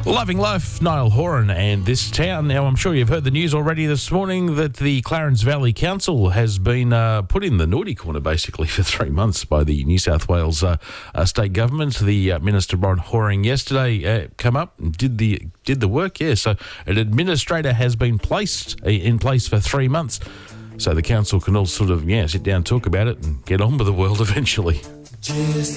Loving life, Niall Horan and this town. Now, I'm sure you've heard the news already this morning that the Clarence Valley Council has been put in the naughty corner basically for 3 months by the New South Wales state government. The Minister Ron Horing yesterday come up and did the work. Yeah, so an administrator has been placed in place for 3 months, so the council can all sort of sit down, talk about it, and get on with the world eventually.